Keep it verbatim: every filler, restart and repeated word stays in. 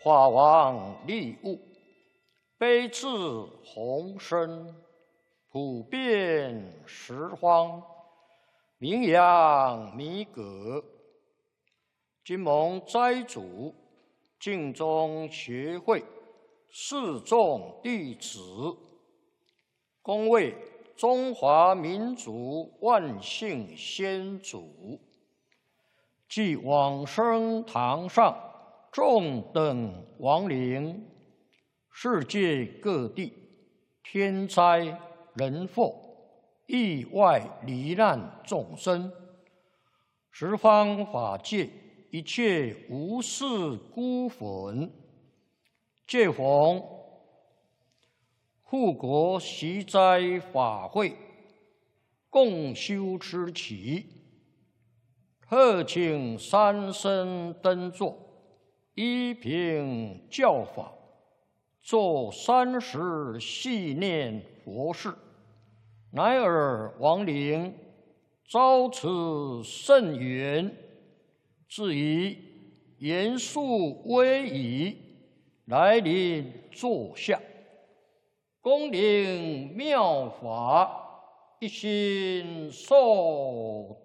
法王利物，悲智宏深，普遍十方，名扬弥革。今蒙斋主净宗学会四众弟子，恭为中华民族万姓先祖，即往生堂上众等亡灵，世界各地天灾人祸、意外罹难众生，十方法界一切无事孤魂，借逢护国习斋法会，共修持期，特请三僧登座，依凭教法，做三时系念佛事，乃尔亡灵遭此甚缘，至以严肃威仪来临座下，恭领妙法，一心受